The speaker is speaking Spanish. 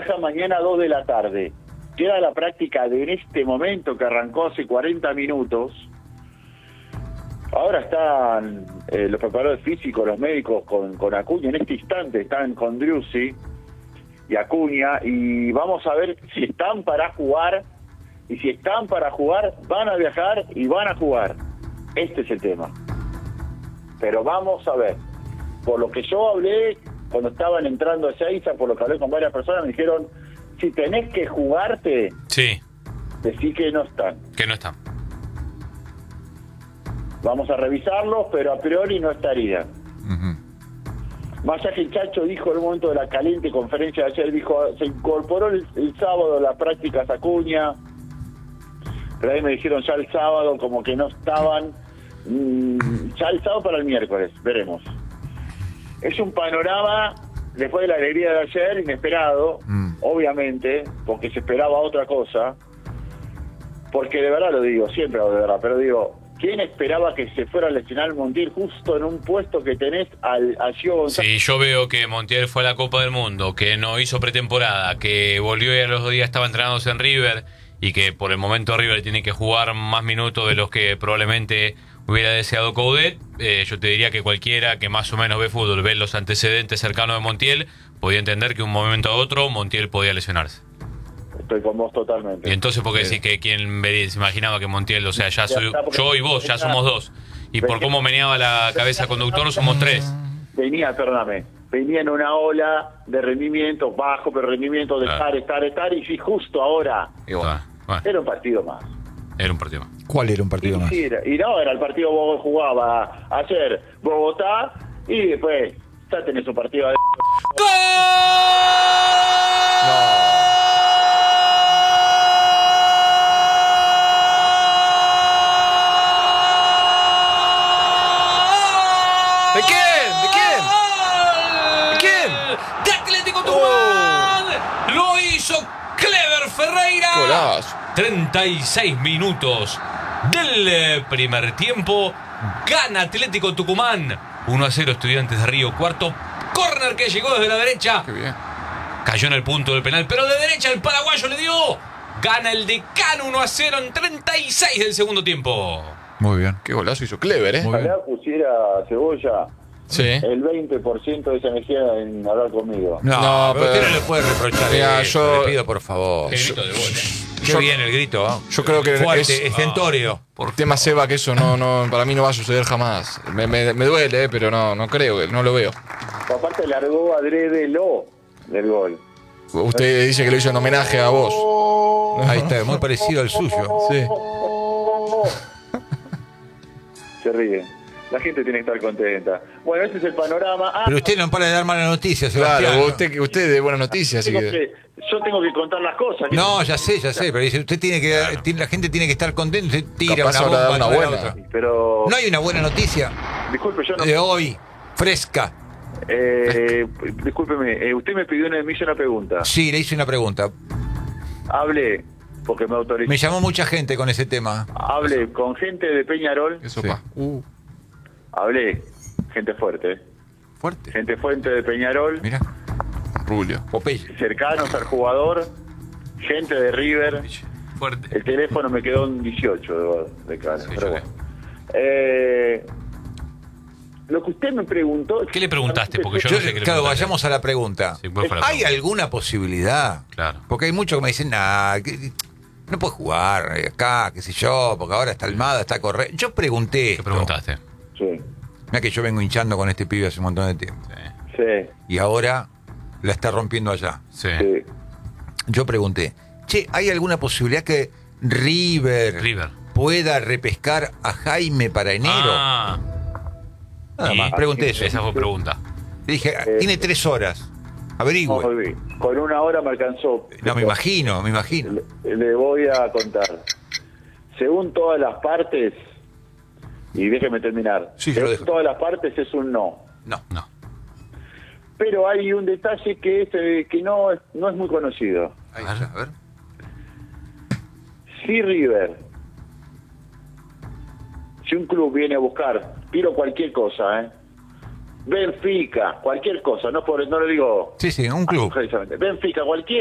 viaja mañana a 2 de la tarde. Queda la práctica de en este momento que arrancó hace 40 minutos. Ahora están los preparadores físicos, los médicos con Acuña. En este instante están con Driussi y Acuña. Y vamos a ver si están para jugar. Y si están para jugar, van a viajar y van a jugar. Este es el tema. Pero vamos a ver. Por lo que yo hablé, cuando estaban entrando a Ezeiza, por lo que hablé con varias personas, me dijeron, si tenés que jugarte, sí, decí que no están. Que no están. Vamos a revisarlos, pero a priori no estarían. Más allá que el Chacho dijo en el momento de la caliente conferencia de ayer, dijo, se incorporó el sábado a la práctica Acuña, pero ahí me dijeron ya el sábado como que no estaban, ya el sábado para el miércoles, veremos. Es un panorama, después de la alegría de ayer, inesperado, obviamente, porque se esperaba otra cosa, porque de verdad lo digo, siempre lo de verdad, pero digo, ¿quién esperaba que se fuera a lesionar Montiel justo en un puesto que tenés a Gio González? Sí, yo veo que Montiel fue a la Copa del Mundo, que no hizo pretemporada, que volvió y a los 2 días estaba entrenándose en River, y que por el momento River tiene que jugar más minutos de los que probablemente hubiera deseado Coudet. Yo te diría que cualquiera que más o menos ve fútbol, ve los antecedentes cercanos de Montiel, podía entender que un momento a otro Montiel podía lesionarse. Estoy con vos totalmente. Y entonces, ¿por qué decís que quien se imaginaba que Montiel, o sea, ya soy yo y vos, ya somos 2? Y por cómo meneaba la cabeza conductor, somos 3. Venía en una ola de rendimiento bajo, pero rendimiento de estar, y si justo ahora era un partido más. Era un partido más. ¿Cuál era un partido más? Sí, era el partido que jugaba ayer Bogotá, y después ya tenés un partido de... ¡Gol! ¿De quién? ¿De quién? ¿De quién? ¡De Atlético Tucumán! Lo hizo Clever Ferreira. Golazo. 36 minutos del primer tiempo. Gana Atlético Tucumán 1-0 Estudiantes de Río Cuarto. Córner que llegó desde la derecha. Qué bien. Cayó en el punto del penal, pero de derecha el paraguayo le dio. Gana el Decano 1-0 en 36 del segundo tiempo. Muy bien. Qué golazo hizo Clever, ¿eh? Ojalá pusiera Cebolla Sí. el 20% de esa energía en hablar conmigo. No, pero usted no le puede reprochar Mira, eso, le pido por favor. Qué grito de gol, Qué bien el grito, ¿eh? Yo creo que fuerte, estentorio. Por tema Seba, que eso no para mí no va a suceder jamás. Me duele, pero no creo, no lo veo. Aparte largó adrede lo del gol. Usted dice que lo hizo en homenaje a vos. Ahí está, muy parecido al suyo. Sí. Se ríe. La gente tiene que estar contenta. Bueno, ese es el panorama. Pero usted no para de dar malas noticias, Sebastián. Claro, usted de buenas noticias, así que... Yo tengo que contar las cosas. No, ya sé, pero dice, usted tiene que, la gente tiene que estar contenta, usted tira Capaz una ahora bomba, da una tras la buena. otra. Pero... No hay una buena noticia Disculpe, yo no... de hoy, fresca. Discúlpeme, usted me pidió me hizo una pregunta. Sí, le hice una pregunta. Hablé, porque me autorizó. Me llamó mucha gente con ese tema. Hablé con gente de Peñarol. Eso Sí. pa. Hablé, gente fuerte. Fuerte. Gente fuerte de Peñarol. Mira, Rubio. Popeye. Cercanos al jugador. Gente de River. Fuerte. El teléfono me quedó en 18 de cara. Sí, Pero yo bueno. Lo que usted me preguntó... ¿Qué le preguntaste? Porque yo no sé qué le Claro, preguntaste. vayamos a la pregunta. Sí, ¿cuál fue la ¿Hay pregunta? alguna posibilidad? Claro. Porque hay muchos que me dicen, no puede jugar acá, qué sé yo, porque ahora está Almada, está Correa. Yo pregunté. ¿Qué preguntaste? Sí, Mira que yo vengo hinchando con este pibe hace un montón de tiempo. sí, Y ahora la está rompiendo allá. Sí. sí. Yo pregunté, che, ¿hay alguna posibilidad que River pueda repescar a Jaime para enero? Ah, Nada y más, pregunté eso. esa fue pregunta. Dije, tiene 3 horas. Averigüe. Muy bien. Con 1 hora me alcanzó. No, me imagino. Le voy a contar. Según todas las partes, y déjeme terminar, Sí, se lo según dejo. todas las partes es un no. No. Pero hay un detalle que no es muy conocido. Ahí está, a ver. Si River, si un club viene a buscar, tiro cualquier cosa, Benfica, cualquier cosa, no lo digo... Sí, un club. Benfica, cualquier